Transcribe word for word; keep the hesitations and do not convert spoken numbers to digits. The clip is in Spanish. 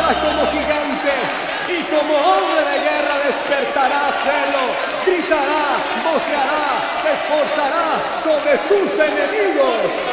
Saltará como gigante y como hombre de guerra despertará celo, gritará, voceará, se esforzará sobre sus enemigos.